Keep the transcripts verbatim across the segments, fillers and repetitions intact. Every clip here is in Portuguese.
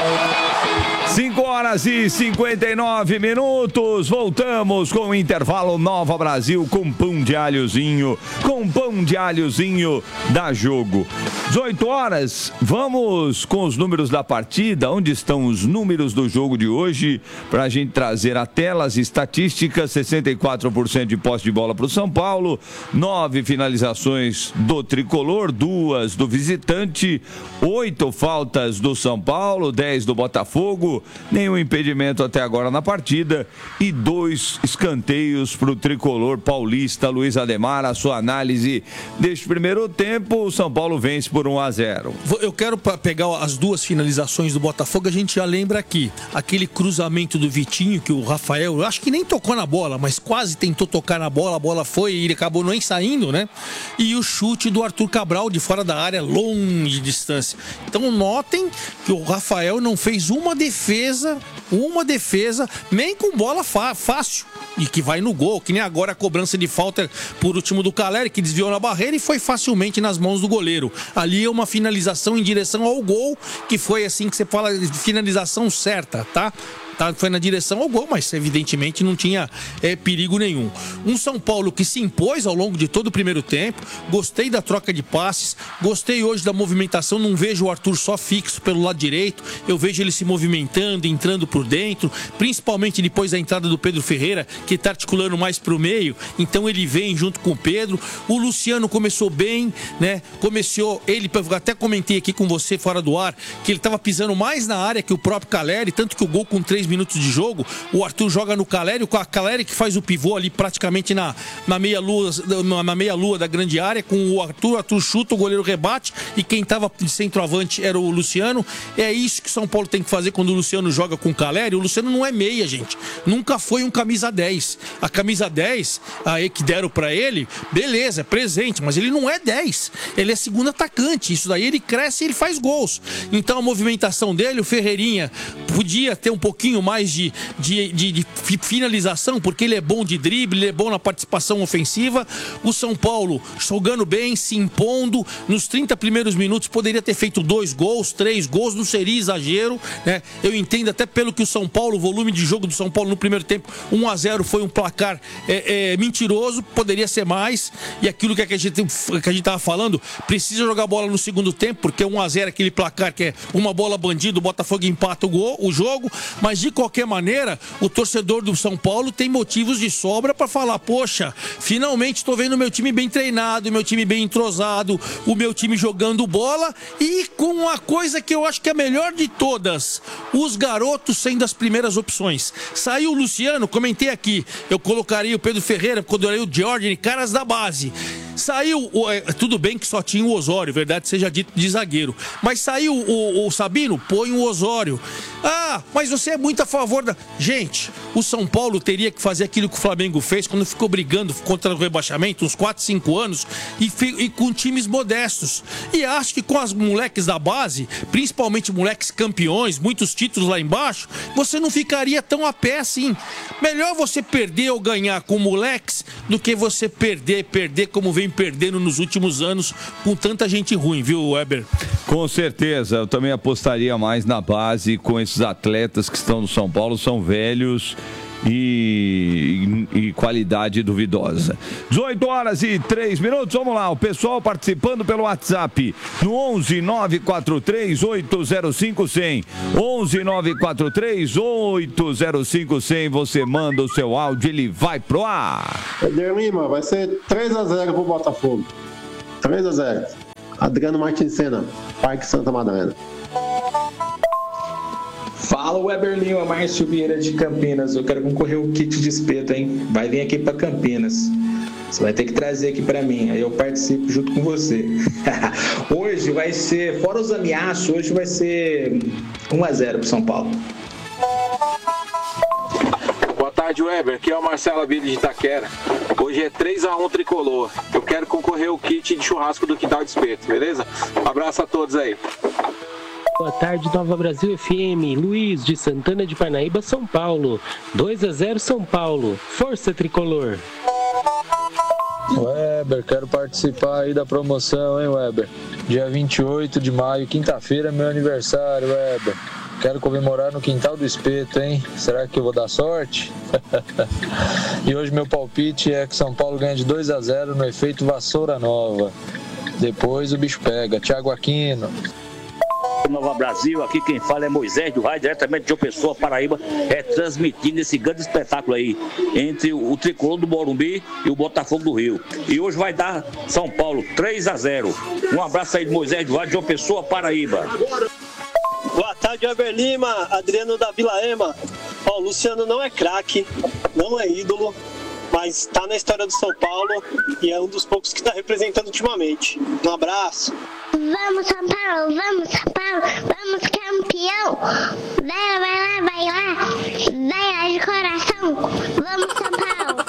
cinco horas e cinquenta e nove minutos, voltamos com o intervalo Nova Brasil com pão de alhozinho, com pão de alhozinho da Jogo. dezoito horas, vamos com os números da partida, onde estão os números do jogo de hoje, para a gente trazer a tela, as estatísticas, sessenta e quatro por cento de posse de bola para o São Paulo, nove finalizações do Tricolor, duas do visitante, oito faltas do São Paulo, dez do Botafogo, nenhum impedimento até agora na partida e dois escanteios para o Tricolor paulista. Luiz Ademar, a sua análise deste primeiro tempo, o São Paulo vence por um a zero. Eu quero pegar as duas finalizações do Botafogo, a gente já lembra aqui, aquele cruzamento do Vitinho, que o Rafael, eu acho que nem tocou na bola, mas quase tentou tocar na bola, a bola foi e ele acabou nem saindo, né? E o chute do Arthur Cabral de fora da área, longe de distância. Então notem que o Rafael não fez uma defesa, uma defesa, nem com bola fácil, e que vai no gol, que nem agora a cobrança de falta por último do Caleri, que desviou na barreira e foi facilmente nas mãos do goleiro. Ali é uma finalização em direção ao gol, que foi assim que você fala, finalização certa, tá? Tá, foi na direção ao gol, mas evidentemente não tinha é, perigo nenhum. Um São Paulo que se impôs ao longo de todo o primeiro tempo. Gostei da troca de passes, gostei hoje da movimentação. Não vejo o Arthur só fixo pelo lado direito, eu vejo ele se movimentando, entrando por dentro, principalmente depois da entrada do Pedro Ferreira, que está articulando mais para o meio, então ele vem junto com o Pedro. O Luciano começou bem, né? Começou, ele, eu até comentei aqui com você fora do ar, que ele estava pisando mais na área que o próprio Caleri, tanto que o gol com três minutos de jogo, o Arthur joga no Caleri, o Caleri que faz o pivô ali praticamente na, na meia-lua na meia-lua da grande área, com o Arthur, o Arthur chuta, o goleiro rebate, e quem estava de centroavante era o Luciano. É isso que o São Paulo tem que fazer quando o Luciano joga com o Caleri. O Luciano não é meia, gente, nunca foi um camisa dez. A camisa dez aí que deram pra ele, beleza, é presente, mas ele não é dez, ele é segundo atacante. Isso daí ele cresce e ele faz gols. Então a movimentação dele, o Ferreirinha podia ter um pouquinho mais de, de, de, de finalização, porque ele é bom de drible, ele é bom na participação ofensiva. O São Paulo jogando bem, se impondo. Nos trinta primeiros minutos poderia ter feito dois gols, três gols, não seria exagero, né? Eu entendo até pelo que o São Paulo, o volume de jogo do São Paulo no primeiro tempo, um a zero foi um placar é, é, mentiroso, poderia ser mais. E aquilo que a gente que a gente estava falando, precisa jogar bola no segundo tempo, porque um a zero aquele placar que é uma bola bandida, o Botafogo empata o, gol, o jogo, mas de qualquer maneira, o torcedor do São Paulo tem motivos de sobra para falar: poxa, finalmente estou vendo o meu time bem treinado, o meu time bem entrosado, o meu time jogando bola, e com uma coisa que eu acho que é a melhor de todas, os garotos sendo as primeiras opções. Saiu o Luciano, comentei aqui, eu colocaria o Pedro Ferreira, colocaria o Jordan, caras da base. Saiu, tudo bem que só tinha o Osório, verdade seja dito, de zagueiro, mas saiu o, o Sabino, põe o Osório. Ah, mas você é muito a favor da... Gente, o São Paulo teria que fazer aquilo que o Flamengo fez quando ficou brigando contra o rebaixamento, uns quatro, cinco anos, e, e com times modestos. E acho que com as moleques da base, principalmente moleques campeões, muitos títulos lá embaixo, você não ficaria tão a pé assim. Melhor você perder ou ganhar com moleques do que você perder, perder como vem perdendo nos últimos anos com tanta gente ruim, viu, Weber? Com certeza, eu também apostaria mais na base com esses atletas que estão no São Paulo, são velhos e, e, e qualidade duvidosa. dezoito horas e três minutos, vamos lá, o pessoal participando pelo WhatsApp no onze nove quatro três oito zero cinco cem, onze nove quatro três oito zero cinco cem, você manda o seu áudio, ele vai pro ar. Eder Lima, vai ser três a zero pro Botafogo, três a zero. Adriano Martins Senna, Parque Santa Madalena. Fala, Weber Lima, Márcio Vieira de Campinas. Eu quero concorrer o kit de espeto, hein? Vai vir aqui para Campinas. Você vai ter que trazer aqui para mim, aí eu participo junto com você. Hoje vai ser, fora os ameaços, hoje vai ser um a zero pro São Paulo. Boa tarde, Weber. Aqui é o Marcelo Abílio de Itaquera. Hoje é três a um Tricolor. Eu quero concorrer o kit de churrasco do Quintal de Espeto, beleza? Um abraço a todos aí. Boa tarde, Nova Brasil F M. Luiz, de Santana de Parnaíba, São Paulo. dois a zero São Paulo. Força, Tricolor. Weber, quero participar aí da promoção, hein, Weber? Dia vinte e oito de maio, quinta-feira, é meu aniversário, Weber. Quero comemorar no quintal do espeto, hein? Será que eu vou dar sorte? E hoje meu palpite é que São Paulo ganha de dois a zero no efeito Vassoura Nova. Depois o bicho pega. Thiago Aquino. Nova Brasil, aqui quem fala é Moisés do Raio, diretamente de João Pessoa, Paraíba, é transmitindo esse grande espetáculo aí entre o Tricolor do Morumbi e o Botafogo do Rio. E hoje vai dar São Paulo três a zero. Um abraço aí de Moisés do Raio, de João Pessoa, Paraíba. Boa tarde, Weber Lima, Adriano da Vila Ema. Ó, o Luciano não é craque, não é ídolo, mas está na história do São Paulo e é um dos poucos que está representando ultimamente. Um abraço. Vamos, São Paulo, vamos, São Paulo, vamos, campeão. Vai, vai lá, vai lá, vai lá de coração. Vamos, São Paulo.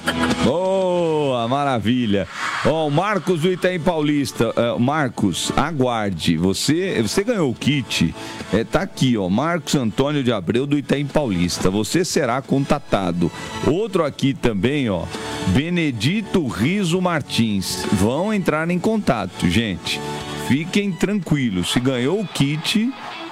Boa, maravilha. Ó, o Marcos do Itaim Paulista. Uh, Marcos, aguarde. Você, você ganhou o kit. É, tá aqui, ó. Marcos Antônio de Abreu do Itaim Paulista. Você será contatado. Outro aqui também, ó. Benedito Riso Martins. Vão entrar em contato, gente. Fiquem tranquilos. Se ganhou o kit,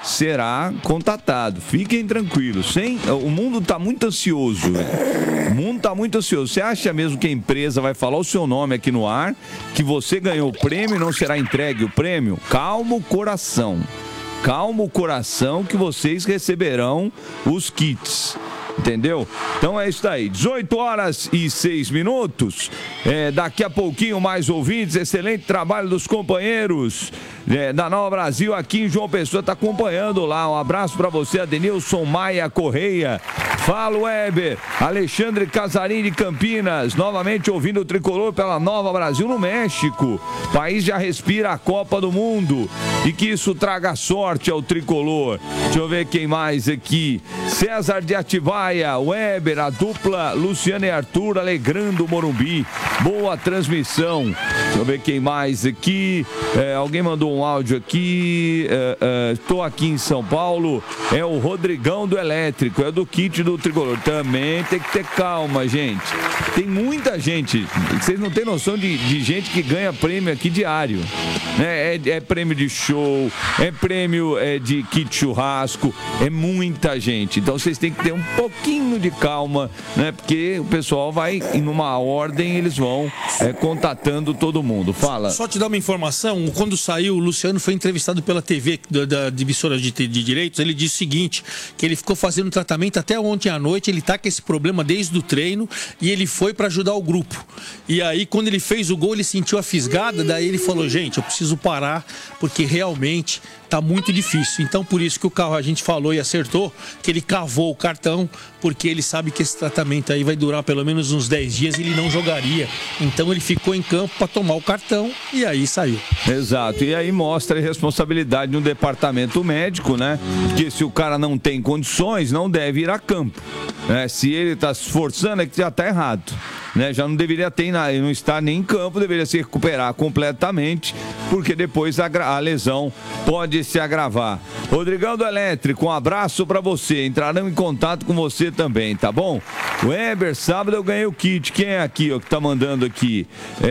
será contatado. Fiquem tranquilos. Sem, o mundo está muito ansioso. Né? O mundo está muito ansioso. Você acha mesmo que a empresa vai falar o seu nome aqui no ar, que você ganhou o prêmio e não será entregue o prêmio? Calma o coração. Calma o coração que vocês receberão os kits. Entendeu? Então é isso aí. dezoito horas e seis minutos. É, daqui a pouquinho mais ouvintes. Excelente trabalho dos companheiros é, da Nova Brasil aqui em João Pessoa. Está acompanhando lá. Um abraço para você, Adenilson Maia Correia. Fala, Weber. Alexandre Casarim de Campinas. Novamente ouvindo o Tricolor pela Nova Brasil no México. O país já respira a Copa do Mundo. E que isso traga sorte ao Tricolor. Deixa eu ver quem mais aqui. César de Atibaia. Weber, a dupla Luciano e Arthur alegrando o Morumbi. Boa transmissão. Deixa eu ver quem mais aqui. É, alguém mandou um áudio aqui. Estou é, é, aqui em São Paulo. É o Rodrigão do Elétrico. É do kit do Tricolor. Também tem que ter calma, gente. Tem muita gente. Vocês não têm noção de, de gente que ganha prêmio aqui diário. É, é, é prêmio de show. É prêmio é, de kit churrasco. É muita gente. Então vocês têm que ter um pouco pouquinho de calma, né? Porque o pessoal vai em uma ordem, eles vão é, contatando todo mundo. Fala. Só te dar uma informação, quando saiu, o Luciano foi entrevistado pela T V da, da emissora de, de direitos, ele disse o seguinte, que ele ficou fazendo tratamento até ontem à noite, ele tá com esse problema desde o treino e ele foi para ajudar o grupo. E aí, quando ele fez o gol, ele sentiu a fisgada, daí ele falou, gente, eu preciso parar, porque realmente tá muito difícil. Então, por isso que o carro, a gente falou e acertou, que ele cavou o cartão, porque ele sabe que esse tratamento aí vai durar pelo menos uns dez dias e ele não jogaria. Então, ele ficou em campo para tomar o cartão e aí saiu. Exato. E aí mostra a responsabilidade no departamento médico, né? Porque se o cara não tem condições, não deve ir a campo. Né? Se ele tá se esforçando, é que já tá errado. Né, já não deveria ter, não estar nem em campo, deveria se recuperar completamente, porque depois a, a lesão pode se agravar. Rodrigão do Elétrico, um abraço para você, entrarão em contato com você também, tá bom? Weber, sábado eu ganhei o kit, quem é aqui, ó, que tá mandando aqui?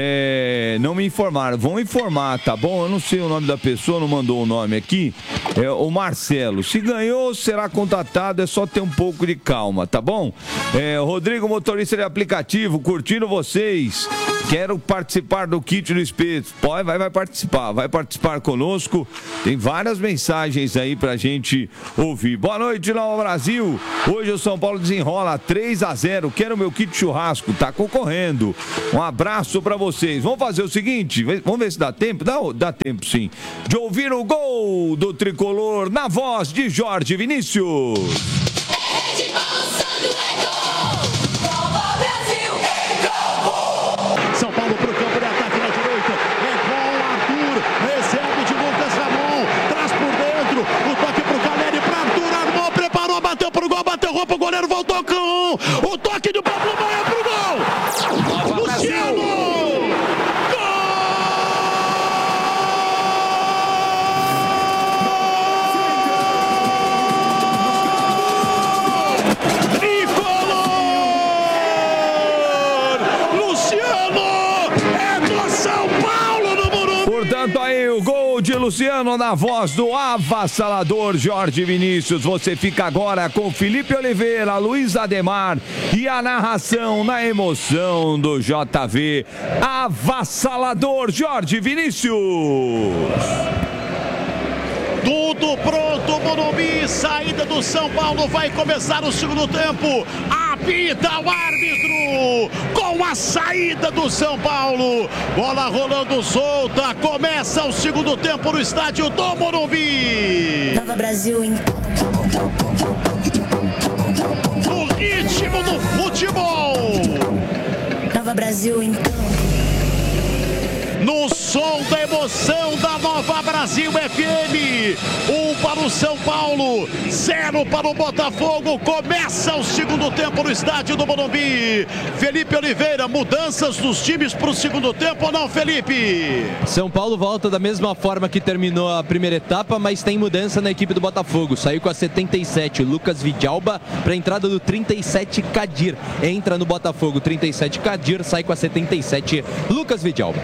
É, não me informaram, vão informar, tá bom? Eu não sei o nome da pessoa, não mandou o nome aqui, é o Marcelo. Se ganhou, será contatado, é só ter um pouco de calma, tá bom? É, Rodrigo, motorista de aplicativo, curtindo vocês, quero participar do kit do espeto. Pode, vai, vai participar, vai participar conosco. Tem várias mensagens aí pra gente ouvir. Boa noite, Nova Brasil. Hoje o São Paulo desenrola três a zero. Quero meu kit churrasco, tá concorrendo. Um abraço pra vocês. Vamos fazer o seguinte, vamos ver se dá tempo. Dá, dá tempo sim. De ouvir o gol do Tricolor na voz de Jorge Vinícius. São Paulo pro campo de ataque na direita. É com o Arthur. Recebe de Lucas Ramon. Traz por dentro. O toque pro Caleri. Pra Arthur. Armou. Preparou. Bateu pro gol. Bateu roupa. O goleiro voltou com o toque do Pablo Maia pro gol. Luciano. Portanto, aí o gol de Luciano na voz do avassalador Jorge Vinícius. Você fica agora com Felipe Oliveira, Luiz Ademar e a narração na emoção do J V. Avassalador Jorge Vinícius. Tudo pronto, Morumbi, saída do São Paulo, vai começar o segundo tempo. Apita o árbitro com a saída do São Paulo. Bola rolando solta, começa o segundo tempo no estádio do Morumbi. Nova Brasil em... No ritmo do futebol. Nova Brasil em... No som da emoção da Nova Brasil F M. Um para o São Paulo, zero para o Botafogo. Começa o segundo tempo no estádio do Morumbi. Felipe Oliveira, mudanças dos times para o segundo tempo ou não, Felipe? São Paulo volta da mesma forma que terminou a primeira etapa, mas tem mudança na equipe do Botafogo. Saiu com a setenta e sete, Lucas Vidalba, para a entrada do trinta e sete, Kadir. Entra no Botafogo, trinta e sete, Kadir, sai com a setenta e sete, Lucas Vidalba.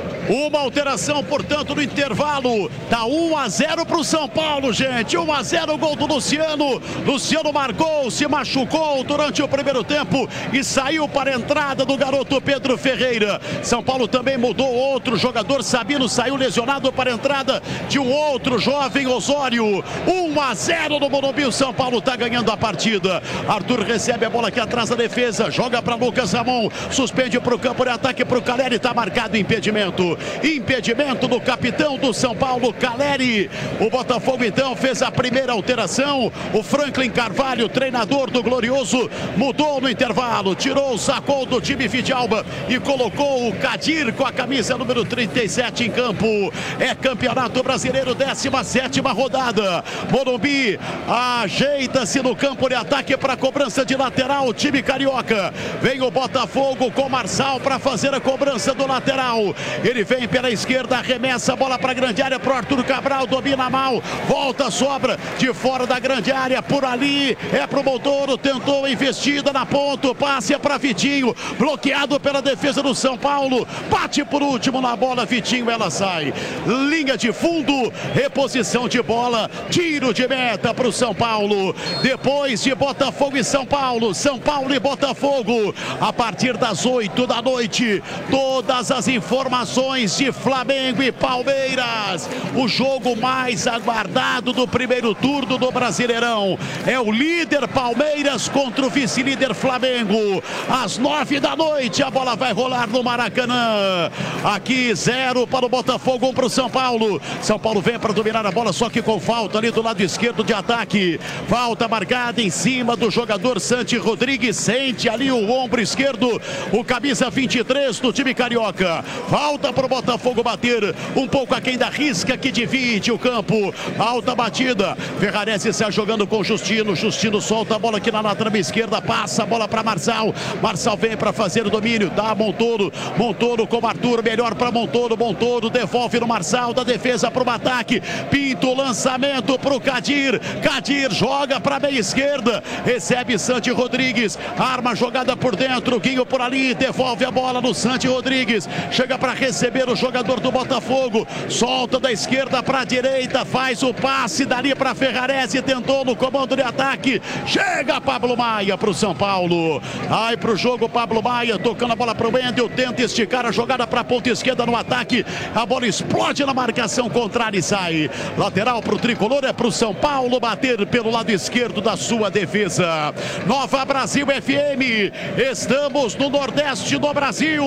Uma alteração, portanto, no intervalo. Tá um a zero para o São Paulo, gente. um a zero, gol do Luciano. Luciano marcou, se machucou durante o primeiro tempo e saiu para a entrada do garoto Pedro Ferreira. São Paulo também mudou outro jogador. Sabino saiu lesionado para a entrada de um outro jovem, Osório. um a zero no Morumbi. O São Paulo tá ganhando a partida. Arthur recebe a bola aqui atrás da defesa. Joga para Lucas Ramon. Suspende para o campo de ataque para o Caleri. Tá marcado impedimento. Impedimento do capitão do São Paulo, Caleri. O Botafogo então fez a primeira alteração. O Franklin Carvalho, treinador do Glorioso, mudou no intervalo, tirou, sacou do time Vidalba e colocou o Kadir com a camisa número trinta e sete em campo. É Campeonato Brasileiro, décima sétima rodada. Morumbi ajeita-se no campo de ataque para a cobrança de lateral. O time carioca. Vem o Botafogo com Marçal para fazer a cobrança do lateral. Ele vem pela esquerda, arremessa a bola para a grande área para o Arthur Cabral, domina mal, volta, sobra de fora da grande área, por ali, é para o Montoro, tentou a investida na ponta, passe é para Vitinho, bloqueado pela defesa do São Paulo, bate por último na bola, Vitinho, ela sai, linha de fundo, reposição de bola, tiro de meta para o São Paulo, depois de Botafogo e São Paulo, São Paulo e Botafogo, a partir das oito da noite, todas as informações de Flamengo e Palmeiras, o jogo mais aguardado do primeiro turno do Brasileirão, é o líder Palmeiras contra o vice-líder Flamengo, às nove da noite a bola vai rolar no Maracanã, aqui zero para o Botafogo, um para o São Paulo, São Paulo vem para dominar a bola, só que com falta ali do lado esquerdo de ataque, falta marcada em cima do jogador Santi Rodrigues, sente ali o ombro esquerdo, o camisa vinte e três do time carioca, falta para o Botafogo bater um pouco aquém da risca que divide o campo, alta batida, Ferrarese sai jogando com Justino, Justino solta a bola aqui na lateral esquerda, passa a bola para Marçal, Marçal vem para fazer o domínio, dá Montoro, Montoro com Arthur, melhor para Montoro, Montoro devolve no Marçal, da defesa para o ataque, Pinto, lançamento para o Kadir, Kadir joga para a meia esquerda, recebe Santi Rodrigues, arma jogada por dentro, Guinho por ali, devolve a bola no Santi Rodrigues, chega para receber o jogador do Botafogo, solta da esquerda para a direita, faz o passe dali para Ferrarese, tentou no comando de ataque, chega Pablo Maia para o São Paulo, vai para o jogo Pablo Maia, tocando a bola para o Wendel, tenta esticar a jogada para a ponta esquerda no ataque, a bola explode na marcação contrária e sai, lateral para o Tricolor, é para o São Paulo bater pelo lado esquerdo da sua defesa. Nova Brasil F M, estamos no Nordeste do Brasil,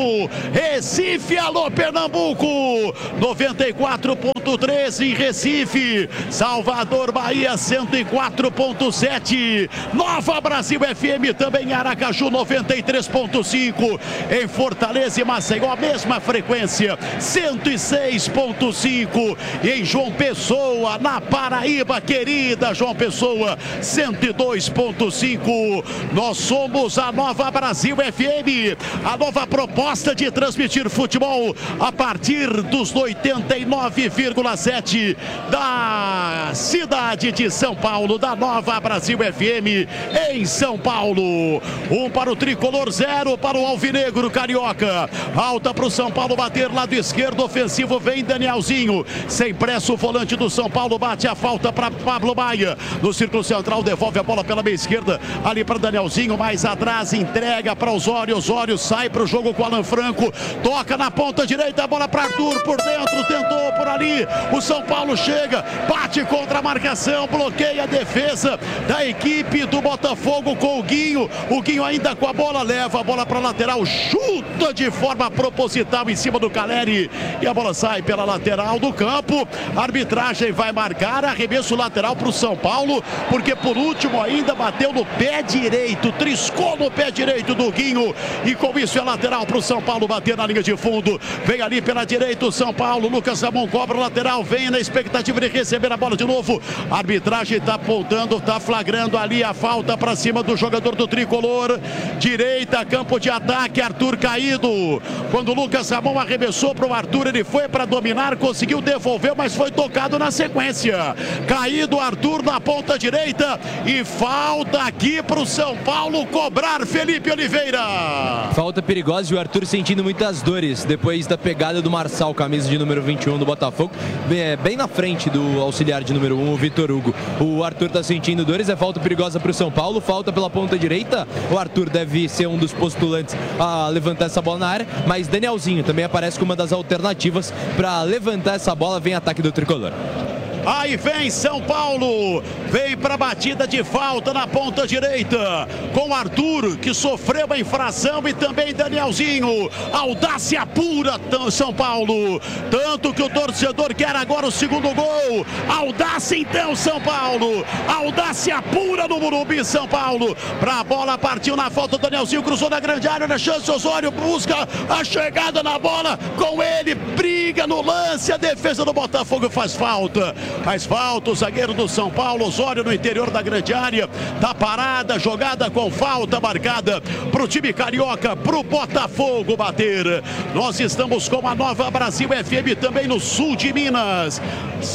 Recife, alô Pernambuco, noventa e quatro ponto três em Recife, Salvador, Bahia, cento e quatro ponto sete, Nova Brasil F M também em Aracaju, noventa e três ponto cinco, em Fortaleza e Maceió, a mesma frequência, cento e seis ponto cinco, e em João Pessoa, na Paraíba, querida João Pessoa, cento e dois ponto cinco, nós somos a Nova Brasil F M, a nova proposta de transmitir futebol a partir dos oitenta e nove vírgula sete da cidade de São Paulo, da Nova Brasil F M em São Paulo. Um para o tricolor, zero para o alvinegro carioca. Alta para o São Paulo bater, lado esquerdo ofensivo, vem Danielzinho. Sem pressa o volante do São Paulo bate a falta para Pablo Maia. No círculo central devolve a bola pela meia esquerda, ali para Danielzinho, mais atrás, entrega para Osório. Osório sai para o jogo com Alan Franco, toca na ponta direita, a bola para Arthur por dentro, tentou por ali. O São Paulo chega, bate contra a marcação, bloqueia a defesa da equipe do Botafogo com o Guinho. O Guinho ainda com a bola, leva a bola para a lateral, chuta de forma proposital em cima do Caleri e a bola sai pela lateral do campo. A arbitragem vai marcar arremesso lateral para o São Paulo, porque por último ainda bateu no pé direito, triscou no pé direito do Guinho e com isso é lateral para o São Paulo bater na linha de fundo. Vem ali pela direita o São Paulo, Lucas Ramon cobra o lateral, vem na expectativa de receber a bola de novo. A arbitragem está apontando, está flagrando ali a falta para cima do jogador do tricolor. Direita, campo de ataque, Arthur caído. Quando o Lucas Ramon arremessou para o Arthur, ele foi para dominar, conseguiu devolver, mas foi tocado na sequência. Caído Arthur na ponta direita e falta aqui para o São Paulo cobrar, Felipe Oliveira. Falta perigosa e o Arthur sentindo muitas dores depois da pegada do Marçal, camisa de número vinte e um do Botafogo, bem, bem na frente do auxiliar de número um, o Vitor Hugo. O Arthur está sentindo dores, é falta perigosa para o São Paulo, falta pela ponta direita. O Arthur deve ser um dos postulantes a levantar essa bola na área, mas Danielzinho também aparece como uma das alternativas para levantar essa bola. Vem ataque do tricolor. Aí vem São Paulo, vem para a batida de falta na ponta direita, com Arthur, que sofreu a infração, e também Danielzinho. Audácia pura, São Paulo. Tanto que o torcedor quer agora o segundo gol. Audácia então, São Paulo. Audácia pura no Morumbi, São Paulo. Para a bola, partiu na falta, Danielzinho cruzou na grande área, na chance, Osório busca a chegada na bola, com ele, briga no lance, a defesa do Botafogo faz falta. Faz falta o zagueiro do São Paulo, Osório, no interior da grande área. Tá parada, jogada com falta marcada pro time carioca, pro Botafogo bater. Nós estamos com a Nova Brasil F M também no sul de Minas.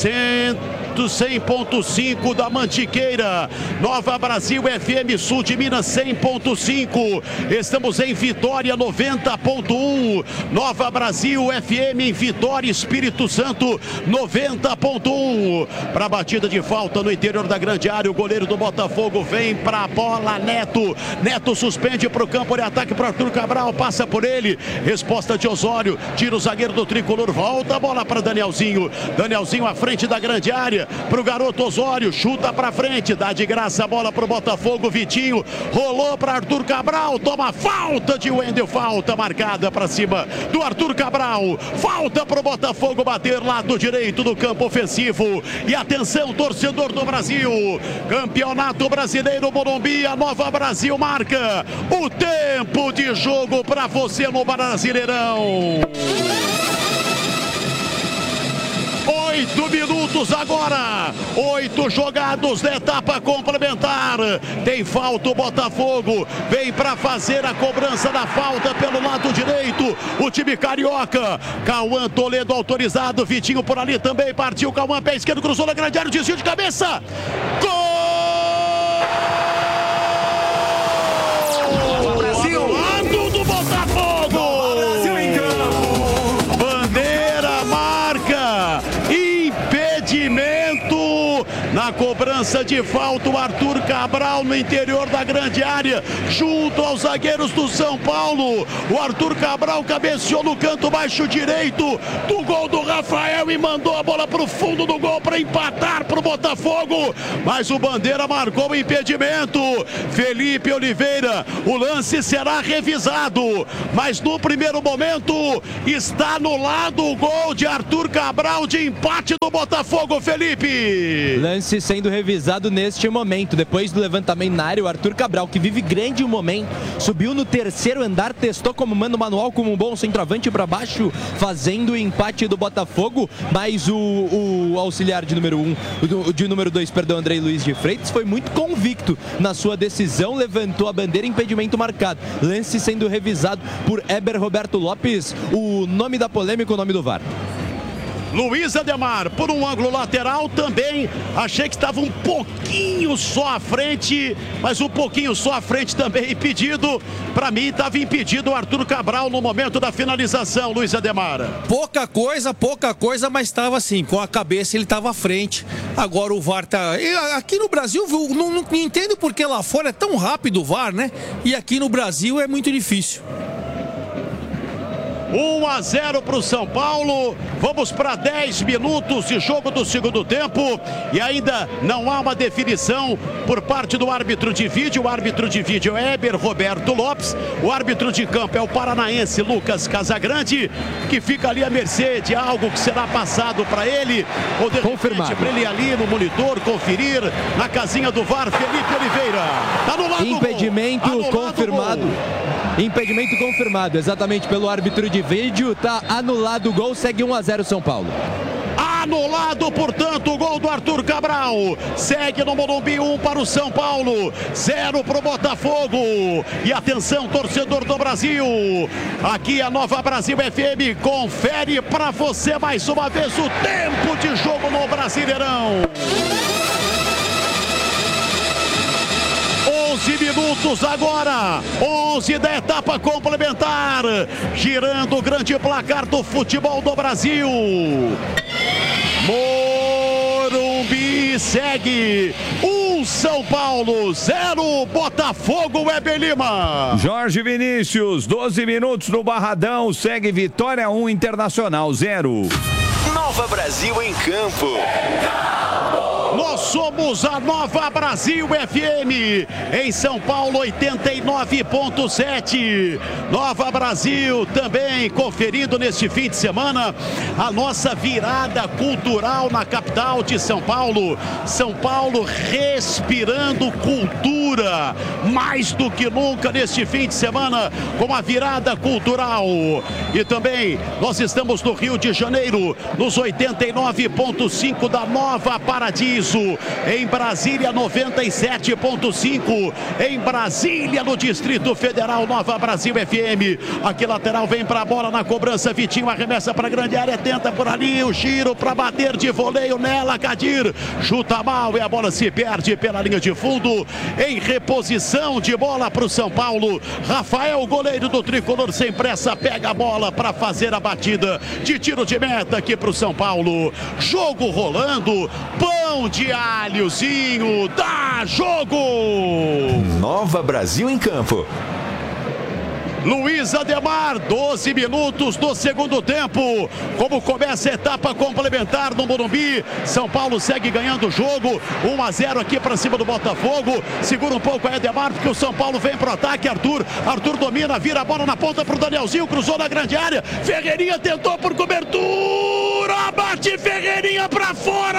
cem ponto cinco da Mantiqueira. Nova Brasil F M sul de Minas cem ponto cinco. Estamos em Vitória noventa ponto um. Nova Brasil F M em Vitória, Espírito Santo noventa ponto um. Para a batida de falta no interior da grande área, o goleiro do Botafogo vem para a bola, Neto. Neto suspende para o campo de ataque para Arthur Cabral, passa por ele. Resposta de Osório, tira o zagueiro do tricolor, volta a bola para Danielzinho. Danielzinho à frente da grande área, para o garoto Osório, chuta para frente, dá de graça a bola para o Botafogo. Vitinho rolou para Arthur Cabral, toma falta de Wendel, falta marcada para cima do Arthur Cabral. Falta para o Botafogo bater, lado direito do campo ofensivo. E atenção, torcedor do Brasil, Campeonato Brasileiro Morumbi, a Nova Brasil marca o tempo de jogo para você no Brasileirão. Oito minutos agora, oito jogados da etapa complementar. Tem falta o Botafogo, vem para fazer a cobrança da falta pelo lado direito. O time carioca, Cauã Toledo autorizado, Vitinho por ali também, partiu Cauã, pé esquerdo, cruzou na grande área, desvio de cabeça. Gol! Brasil! Lado do Botafogo! Brasil em campo! Bandeira marca! Impedimento na cobrança de falta, o Arthur Cabral no interior da grande área, junto aos zagueiros do São Paulo. O Arthur Cabral cabeceou no canto baixo direito do gol do Rafael e mandou a bola para o fundo do gol para empatar para o Botafogo, mas o Bandeira marcou o impedimento. Felipe Oliveira, o lance será revisado, mas no primeiro momento está anulado o gol de Arthur Cabral de empate do Botafogo, Felipe. Lance sendo revisado revisado neste momento. Depois do levantamento na área, o Arthur Cabral, que vive grande momento, subiu no terceiro andar, testou como mando manual, como um bom centroavante para baixo, fazendo o empate do Botafogo, mas o, o auxiliar de número um, de número dois, perdão, Andrei Luiz de Freitas, foi muito convicto na sua decisão, levantou a bandeira, impedimento marcado. Lance sendo revisado por Heber Roberto Lopes, o nome da polêmica, o nome do V A R. Luiz Ademar, por um ângulo lateral também, achei que estava um pouquinho só à frente, mas um pouquinho só à frente também impedido. Para mim estava impedido o Arthur Cabral no momento da finalização, Luiz Ademar. Pouca coisa, pouca coisa, mas estava assim, com a cabeça ele estava à frente. Agora o V A R tá... Aqui no Brasil, não, não entendo porque lá fora é tão rápido o V A R, né? E aqui no Brasil é muito difícil. um a zero para o São Paulo. Vamos para dez minutos de jogo do segundo tempo. E ainda não há uma definição por parte do árbitro de vídeo. O árbitro de vídeo é Heber Roberto Lopes. O árbitro de campo é o paranaense Lucas Casagrande, que fica ali à mercê de algo que será passado para ele. Ou de repente para ele ali no monitor conferir na casinha do V A R. Felipe Oliveira. Anulado. Impedimento Anulado confirmado. Impedimento confirmado, exatamente pelo árbitro de vídeo. Tá anulado o gol, segue um a zero São Paulo. Anulado, portanto, o gol do Arthur Cabral. Segue no Morumbi, um para o São Paulo, zero para o Botafogo. E atenção, torcedor do Brasil. Aqui a Nova Brasil F M confere para você mais uma vez o tempo de jogo no Brasileirão. onze minutos agora, onze da etapa complementar, girando o grande placar do futebol do Brasil. Morumbi segue um São Paulo, zero Botafogo, Weber Lima. Jorge Vinícius, doze minutos no Barradão, segue Vitória um, Internacional zero. Nova Brasil em campo. Nós somos a Nova Brasil F M, em São Paulo oitenta e nove ponto sete. Nova Brasil também conferindo neste fim de semana a nossa virada cultural na capital de São Paulo. São Paulo respirando cultura, mais do que nunca neste fim de semana, com a virada cultural. E também nós estamos no Rio de Janeiro, nos oitenta e nove ponto cinco da Nova Paradiso. Em Brasília, noventa e sete ponto cinco. Em Brasília, no Distrito Federal, Nova Brasil F M. Aqui lateral vem para a bola na cobrança. Vitinho arremessa para a grande área. Tenta por ali o giro para bater de voleio nela. Kadir chuta mal e a bola se perde pela linha de fundo. Em reposição de bola para o São Paulo. Rafael, goleiro do tricolor, sem pressa, pega a bola para fazer a batida de tiro de meta aqui para o São Paulo. Jogo rolando. Pão de alhozinho, dá jogo! Nova Brasil em campo. Luiz Ademar, doze minutos do segundo tempo. Como começa a etapa complementar no Morumbi, São Paulo segue ganhando o jogo, um a zero aqui para cima do Botafogo. Segura um pouco a Ademar, porque o São Paulo vem pro ataque. Arthur, Arthur domina, vira a bola na ponta pro Danielzinho, cruzou na grande área. Ferreirinha tentou por cobertura, bate Ferreirinha para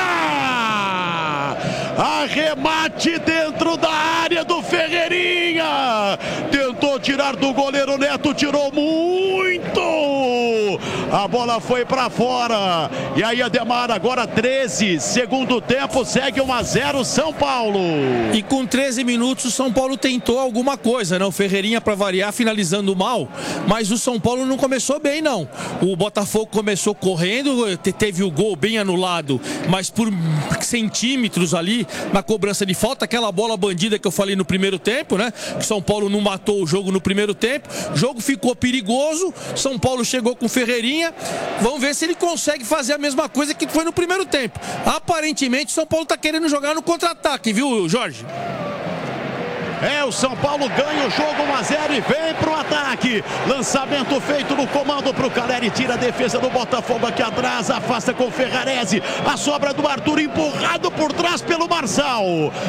fora. Arremate dentro da área do Ferreirinha. Tentou tirar do goleiro Neto, tirou muito. A bola foi para fora. E aí Ademar, agora treze, segundo tempo, segue um a zero São Paulo. E com treze minutos o São Paulo tentou alguma coisa, né? O Ferreirinha, para variar, finalizando mal, mas o São Paulo não começou bem, não. O Botafogo começou correndo, teve o gol bem anulado, mas por centímetros ali na cobrança de falta, aquela bola bandida que eu falei no primeiro tempo, né? Que São Paulo não matou o jogo no primeiro tempo. O jogo ficou perigoso, São Paulo chegou com Ferreirinha. Vamos ver se ele consegue fazer a mesma coisa que foi no primeiro tempo. Aparentemente, São Paulo está querendo jogar no contra-ataque, viu, Jorge? É, o São Paulo ganha o jogo um a zero e vem pro ataque. Lançamento feito no comando pro Caleri, tira a defesa do Botafogo aqui atrás, afasta com o Ferrarese. A sobra do Arthur empurrado por trás pelo Marçal.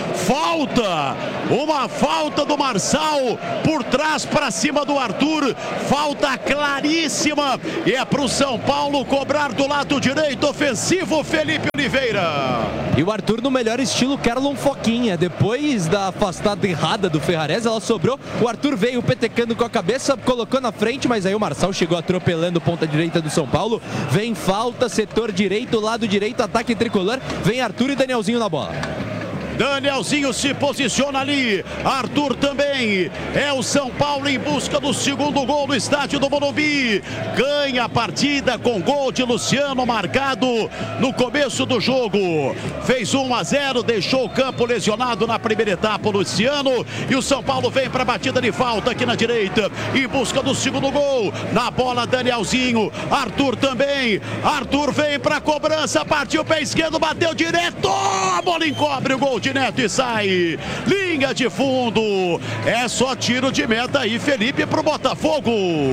Falta, uma falta do Marçal por trás para cima do Arthur. Falta claríssima e é pro São Paulo cobrar do lado direito ofensivo Felipe Oliveira. E o Arthur no melhor estilo Carlon Foquinha. Depois da afastada errada do Ferrarese, ela sobrou. O Arthur veio petecando com a cabeça, colocou na frente, mas aí o Marçal chegou atropelando ponta direita do São Paulo. Vem falta, setor direito, lado direito, ataque tricolor. Vem Arthur e Danielzinho na bola. Danielzinho se posiciona ali, Arthur também. É o São Paulo em busca do segundo gol no estádio do Morumbi. Ganha a partida com gol de Luciano marcado no começo do jogo. Fez um a zero, deixou o campo lesionado na primeira etapa o Luciano. E o São Paulo vem para a batida de falta aqui na direita, em busca do segundo gol. Na bola Danielzinho, Arthur também. Arthur vem para a cobrança, partiu pé esquerdo, bateu direto. A bola encobre o gol de Neto e sai. Linha de fundo. É só tiro de meta aí, Felipe, pro Botafogo.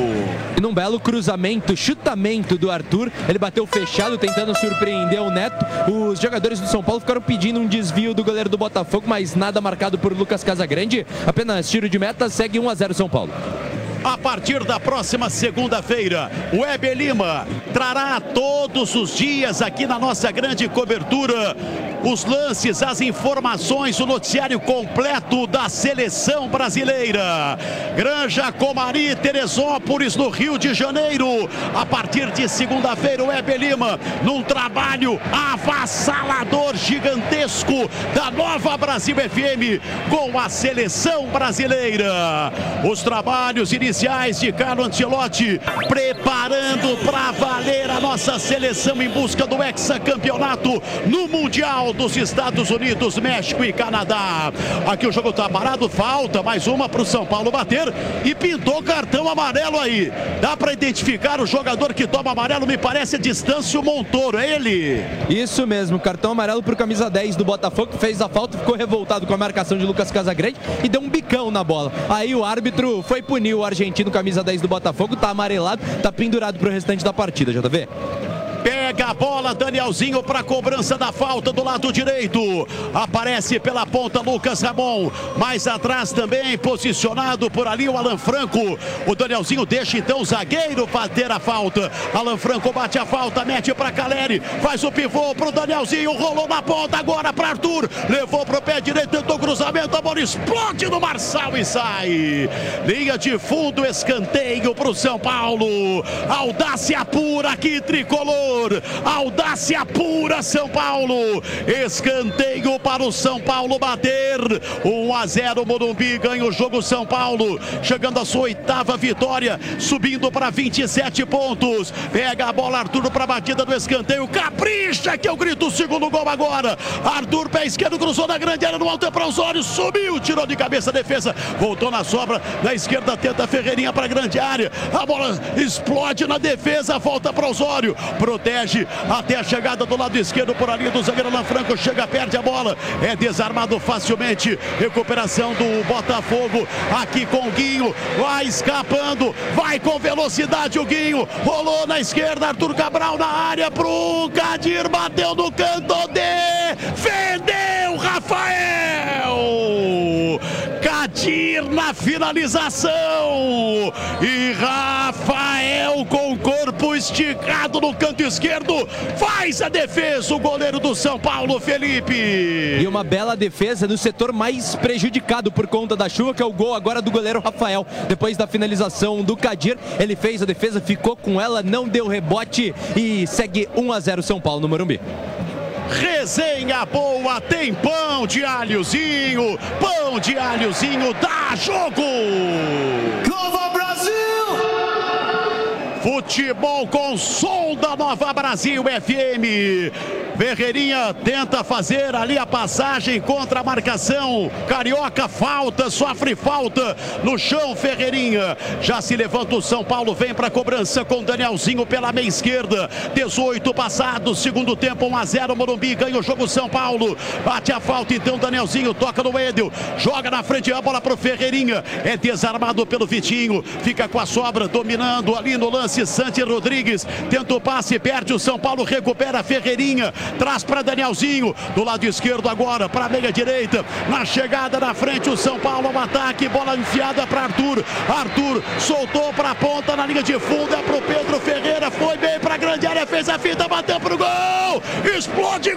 E num belo cruzamento, chutamento do Arthur. Ele bateu fechado, tentando surpreender o Neto. Os jogadores do São Paulo ficaram pedindo um desvio do goleiro do Botafogo, mas nada marcado por Lucas Casagrande. Apenas tiro de meta, segue um a zero São Paulo. A partir da próxima segunda-feira, o Weber Lima trará todos os dias aqui na nossa grande cobertura os lances, as informações, o noticiário completo da seleção brasileira. Granja Comari, Teresópolis, no Rio de Janeiro. A partir de segunda-feira, o Weber Lima, num trabalho avassalador, gigantesco da Nova Brasil F M com a seleção brasileira. Os trabalhos iniciais de Carlo Ancelotti, preparando para valer a nossa seleção em busca do hexacampeonato no Mundial dos Estados Unidos, México e Canadá. Aqui o jogo tá parado, falta mais uma para o São Paulo bater e pintou cartão amarelo aí. Dá para identificar o jogador que toma amarelo, me parece a Distâncio Montoro, é ele? Isso mesmo, cartão amarelo pro camisa dez do Botafogo, que fez a falta, ficou revoltado com a marcação de Lucas Casagrande e deu um bicão na bola. Aí o árbitro foi punir o argentino, camisa dez do Botafogo, tá amarelado, tá pendurado pro restante da partida, J V. Pega a bola, Danielzinho para a cobrança da falta do lado direito. Aparece pela ponta Lucas Ramon. Mais atrás também, posicionado por ali o Alan Franco. O Danielzinho deixa então o zagueiro bater a falta. Alan Franco bate a falta, mete para Caleri. Faz o pivô para o Danielzinho. Rolou na ponta agora para Arthur. Levou para o pé direito, tentou cruzamento. A bola explode no Marçal e sai. Linha de fundo, escanteio para o São Paulo. Audácia pura aqui, tricolor. Audácia pura, São Paulo. Escanteio para o São Paulo bater. um a zero Morumbi, ganha o jogo São Paulo. Chegando a sua oitava vitória, subindo para vinte e sete pontos. Pega a bola Arthur para a batida do escanteio. Capricha que eu grito o segundo gol agora. Arthur, pé esquerdo, cruzou na grande área no alto para os olhos. Subiu, tirou de cabeça a defesa. Voltou na sobra, na esquerda tenta Ferreirinha para a grande área. A bola explode na defesa, volta para Osório. Protege até a chegada do lado esquerdo por ali do zagueiro Alan Franco, chega, perde a bola, é desarmado facilmente. Recuperação do Botafogo aqui com o Guinho, vai escapando, vai com velocidade o Guinho, rolou na esquerda, Arthur Cabral na área pro Kadir, bateu no canto, defendeu Rafael Kadir na finalização e Rafael com o corpo esticado no canto esquerdo faz a defesa, o goleiro do São Paulo, Felipe. E uma bela defesa no setor mais prejudicado por conta da chuva, que é o gol agora do goleiro Rafael. Depois da finalização do Kadir, ele fez a defesa, ficou com ela, não deu rebote e segue um a zero São Paulo no Morumbi. Resenha boa, tem pão de alhozinho, pão de alhozinho, dá jogo! Nova Brasil! Futebol com som da Nova Brasil F M. Ferreirinha tenta fazer ali a passagem contra a marcação. Carioca falta, sofre falta no chão. Ferreirinha já se levanta o São Paulo, vem para a cobrança com Danielzinho pela meia esquerda. dezoito passados, segundo tempo, um a zero. Morumbi ganha o jogo São Paulo. Bate a falta então Danielzinho, toca no Edel, joga na frente a bola para o Ferreirinha. É desarmado pelo Vitinho, fica com a sobra, dominando ali no lance. Santi Rodrigues tenta o passe, perde o São Paulo, recupera a Ferreirinha, traz para Danielzinho, do lado esquerdo agora para a meia direita, na chegada na frente o São Paulo, um ataque, bola enfiada para Arthur, Arthur soltou para a ponta na linha de fundo, é para o Pedro Ferreira, foi bem para a grande área, fez a fita, bateu pro gol, explode